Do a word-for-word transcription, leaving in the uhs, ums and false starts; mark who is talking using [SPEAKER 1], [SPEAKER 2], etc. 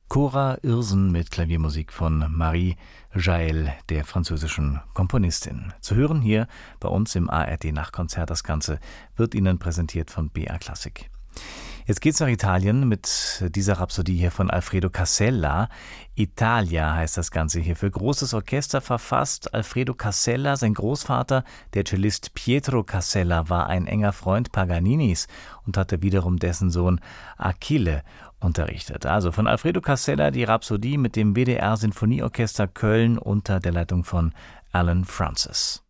[SPEAKER 1] Cora Irsen mit Klaviermusik von Marie Jaël, der französischen Komponistin. Zu hören hier bei uns im A R D-Nachtkonzert. Das Ganze wird Ihnen präsentiert von B R Klassik. Jetzt geht's nach Italien mit dieser Rhapsodie hier von Alfredo Casella. Italia heißt das Ganze hier, für großes Orchester verfasst. Alfredo Casella, sein Großvater, der Cellist Pietro Casella, war ein enger Freund Paganinis und hatte wiederum dessen Sohn Achille unterrichtet. Also von Alfredo Casella die Rhapsodie mit dem W D R Sinfonieorchester Köln unter der Leitung von Alan Francis.